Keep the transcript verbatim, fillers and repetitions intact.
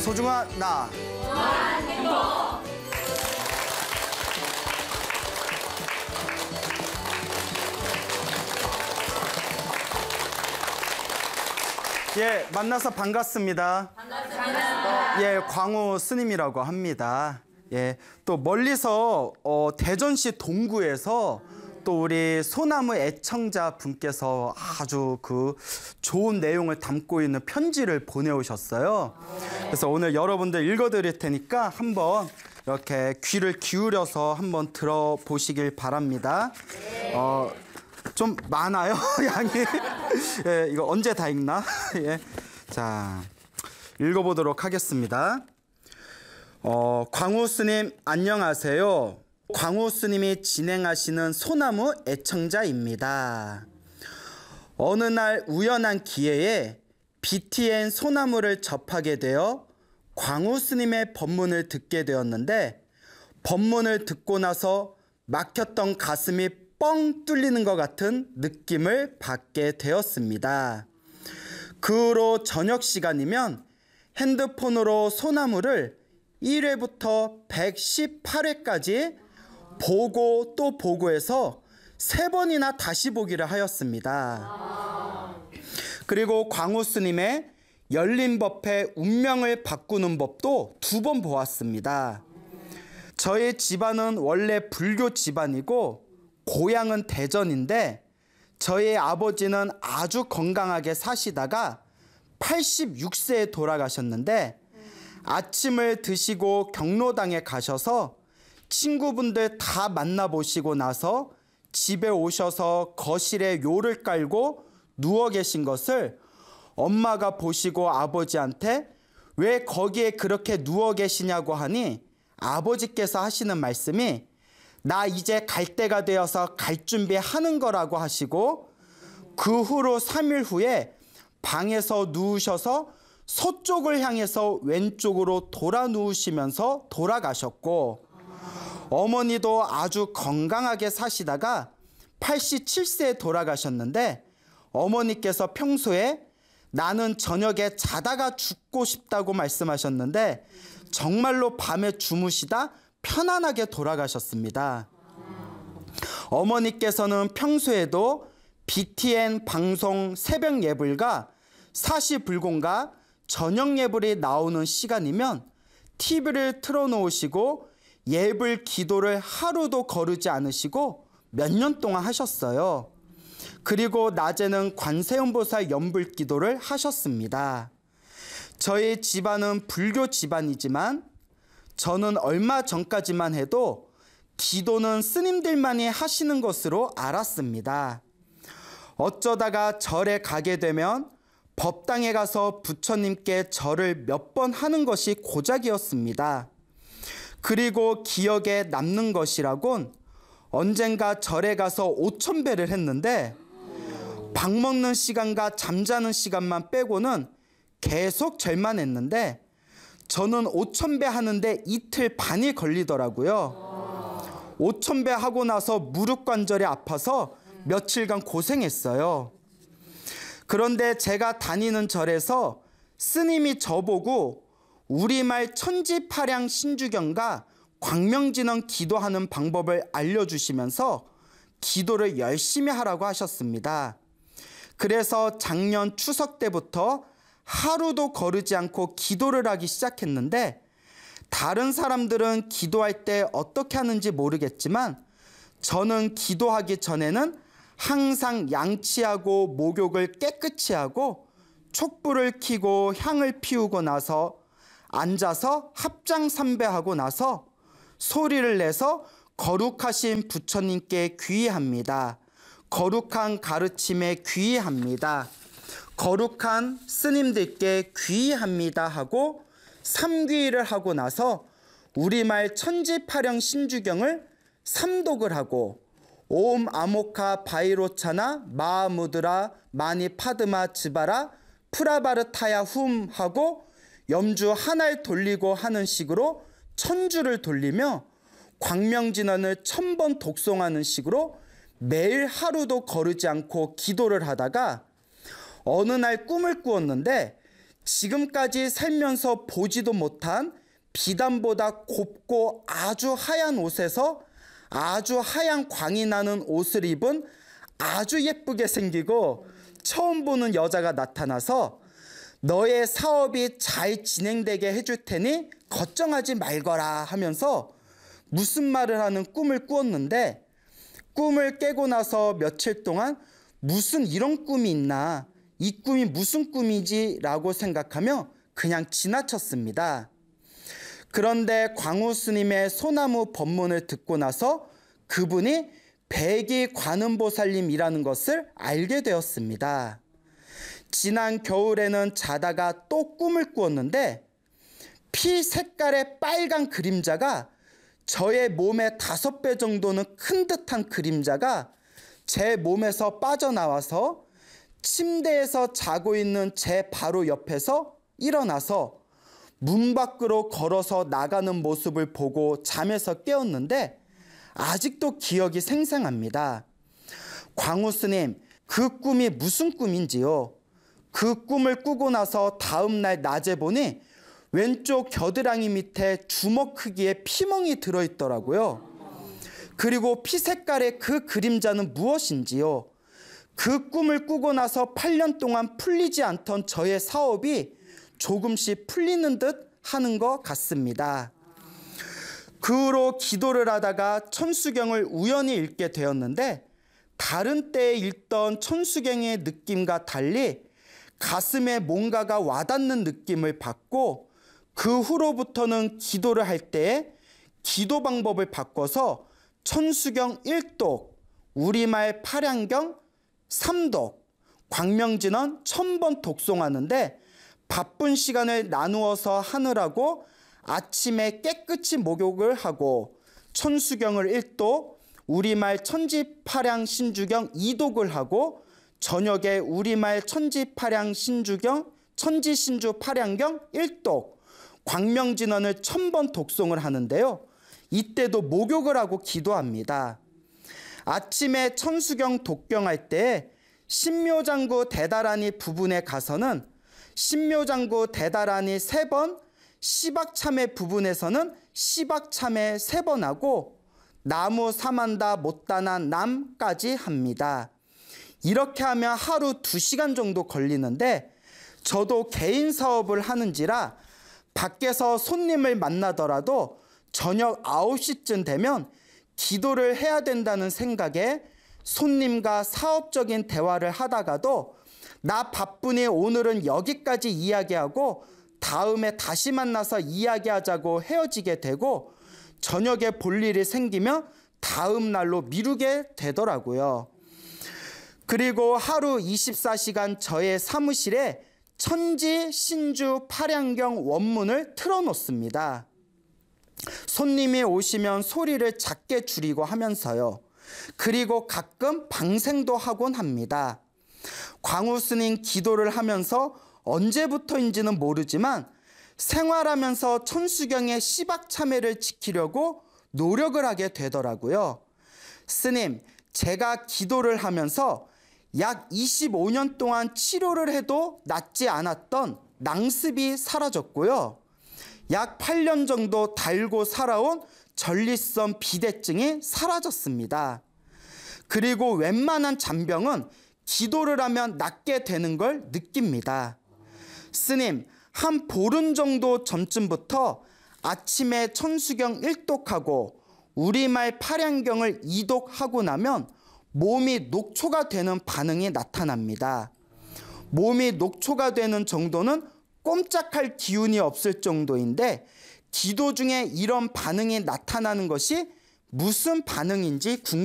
소중한 나. 무한 행복. 예, 만나서 반갑습니다. 반갑습니다. 예, 광우 스님이라고 합니다. 예, 또 멀리서 어, 대전시 동구에서 또 우리 소나무 애청자 분께서 아주 그 좋은 내용을 담고 있는 편지를 보내오셨어요. 그래서 오늘 여러분들 읽어드릴 테니까 한번 이렇게 귀를 기울여서 한번 들어보시길 바랍니다. 어, 좀 많아요, 양이. 예, 이거 언제 다 읽나? 예. 자, 읽어보도록 하겠습니다. 어, 광우 스님 안녕하세요. 광우 스님이 진행하시는 소나무 애청자입니다. 어느 날 우연한 기회에 비티엔 소나무를 접하게 되어 광우 스님의 법문을 듣게 되었는데 법문을 듣고 나서 막혔던 가슴이 뻥 뚫리는 것 같은 느낌을 받게 되었습니다. 그 후로 저녁 시간이면 핸드폰으로 소나무를 일 회부터 백십팔 회까지 보고 또 보고 해서 세 번이나 다시 보기를 하였습니다. 그리고 광우 스님의 열린 법회 운명을 바꾸는 법도 두 번 보았습니다. 저희 집안은 원래 불교 집안이고 고향은 대전인데 저희 아버지는 아주 건강하게 사시다가 팔십육 세에 돌아가셨는데 아침을 드시고 경로당에 가셔서 친구분들 다 만나보시고 나서 집에 오셔서 거실에 요를 깔고 누워 계신 것을 엄마가 보시고 아버지한테 왜 거기에 그렇게 누워 계시냐고 하니 아버지께서 하시는 말씀이 나 이제 갈 때가 되어서 갈 준비하는 거라고 하시고 그 후로 삼 일 후에 방에서 누우셔서 서쪽을 향해서 왼쪽으로 돌아 누우시면서 돌아가셨고 어머니도 아주 건강하게 사시다가 팔십칠 세에 돌아가셨는데 어머니께서 평소에 나는 저녁에 자다가 죽고 싶다고 말씀하셨는데 정말로 밤에 주무시다 편안하게 돌아가셨습니다. 어머니께서는 평소에도 비티엔 방송 새벽 예불과 사시불공과 저녁 예불이 나오는 시간이면 티비를 틀어놓으시고 예불 기도를 하루도 거르지 않으시고 몇 년 동안 하셨어요. 그리고 낮에는 관세음보살 연불 기도를 하셨습니다. 저희 집안은 불교 집안이지만 저는 얼마 전까지만 해도 기도는 스님들만이 하시는 것으로 알았습니다. 어쩌다가 절에 가게 되면 법당에 가서 부처님께 절을 몇 번 하는 것이 고작이었습니다. 그리고 기억에 남는 것이라곤 언젠가 절에 가서 오천 배를 했는데 밥 먹는 시간과 잠자는 시간만 빼고는 계속 절만 했는데 저는 오천 배 하는데 이틀 반이 걸리더라고요. 오천 배 하고 나서 무릎 관절이 아파서 며칠간 고생했어요. 그런데 제가 다니는 절에서 스님이 저보고 우리말 천지파량 신주경과 광명진언 기도하는 방법을 알려주시면서 기도를 열심히 하라고 하셨습니다. 그래서 작년 추석 때부터 하루도 거르지 않고 기도를 하기 시작했는데 다른 사람들은 기도할 때 어떻게 하는지 모르겠지만 저는 기도하기 전에는 항상 양치하고 목욕을 깨끗이 하고 촛불을 켜고 향을 피우고 나서 앉아서 합장삼배하고 나서 소리를 내서 거룩하신 부처님께 귀의합니다. 거룩한 가르침에 귀의합니다. 거룩한 스님들께 귀의합니다 하고 삼귀의를 하고 나서 우리말 천지파령 신주경을 삼독을 하고 옴 아모카 바이로차나 마하무드라 마니 파드마 즈바라 프라바르타야 훔 하고 염주 하나를 돌리고 하는 식으로 천주를 돌리며 광명진언을 천 번 독송하는 식으로 매일 하루도 거르지 않고 기도를 하다가 어느 날 꿈을 꾸었는데 지금까지 살면서 보지도 못한 비단보다 곱고 아주 하얀 옷에서 아주 하얀 광이 나는 옷을 입은 아주 예쁘게 생기고 처음 보는 여자가 나타나서 너의 사업이 잘 진행되게 해줄 테니 걱정하지 말거라 하면서 무슨 말을 하는 꿈을 꾸었는데, 꿈을 깨고 나서 며칠 동안 무슨 이런 꿈이 있나, 이 꿈이 무슨 꿈이지 라고 생각하며 그냥 지나쳤습니다. 그런데 광우 스님의 소나무 법문을 듣고 나서 그분이 백이 관음보살님이라는 것을 알게 되었습니다. 지난 겨울에는 자다가 또 꿈을 꾸었는데 피 색깔의 빨간 그림자가, 저의 몸의 다섯 배 정도는 큰 듯한 그림자가 제 몸에서 빠져나와서 침대에서 자고 있는 제 바로 옆에서 일어나서 문 밖으로 걸어서 나가는 모습을 보고 잠에서 깨었는데 아직도 기억이 생생합니다. 광우 스님, 그 꿈이 무슨 꿈인지요? 그 꿈을 꾸고 나서 다음 날 낮에 보니 왼쪽 겨드랑이 밑에 주먹 크기의 피멍이 들어있더라고요. 그리고 피 색깔의 그 그림자는 무엇인지요? 그 꿈을 꾸고 나서 팔 년 동안 풀리지 않던 저의 사업이 조금씩 풀리는 듯 하는 것 같습니다. 그 후로 기도를 하다가 천수경을 우연히 읽게 되었는데 다른 때에 읽던 천수경의 느낌과 달리 가슴에 뭔가가 와닿는 느낌을 받고, 그 후로부터는 기도를 할 때에 기도 방법을 바꿔서 천수경 일 독, 우리말 팔양경 삼 독, 광명진언 천 번 독송하는데 바쁜 시간을 나누어서 하느라고 아침에 깨끗이 목욕을 하고 천수경을 일 독, 우리말 천지팔양 신주경 이 독을 하고 저녁에 우리말 천지팔양 신주경, 천지신주 팔양경 일 독, 광명진언을 천 번 독송을 하는데요. 이때도 목욕을 하고 기도합니다. 아침에 천수경 독경할 때 신묘장구 대다라니 부분에 가서는 신묘장구 대다라니 세 번, 시박참회 부분에서는 시박참회 세 번 하고 나무 사만다 못다나 남까지 합니다. 이렇게 하면 하루 두 시간 정도 걸리는데 저도 개인 사업을 하는지라 밖에서 손님을 만나더라도 저녁 아홉 시쯤 되면 기도를 해야 된다는 생각에 손님과 사업적인 대화를 하다가도 나 바쁘니 오늘은 여기까지 이야기하고 다음에 다시 만나서 이야기하자고 헤어지게 되고 저녁에 볼 일이 생기면 다음 날로 미루게 되더라고요. 그리고 하루 이십사 시간 저의 사무실에 천지, 신주, 팔양경 원문을 틀어놓습니다. 손님이 오시면 소리를 작게 줄이고 하면서요. 그리고 가끔 방생도 하곤 합니다. 광우 스님 기도를 하면서 언제부터인지는 모르지만 생활하면서 천수경의 시박참회를 지키려고 노력을 하게 되더라고요. 스님, 제가 기도를 하면서 약 이십오 년 동안 치료를 해도 낫지 않았던 낭습이 사라졌고요. 약 팔 년 정도 달고 살아온 전립선 비대증이 사라졌습니다. 그리고 웬만한 잔병은 기도를 하면 낫게 되는 걸 느낍니다. 스님, 한 보름 정도 전쯤부터 아침에 천수경 일 독하고 우리말 팔양경을 이 독하고 나면 몸이 녹초가 되는 반응이 나타납니다. 몸이 녹초가 되는 정도는 꼼짝할 기운이 없을 정도인데 기도 중에 이런 반응이 나타나는 것이 무슨 반응인지 궁금합니다.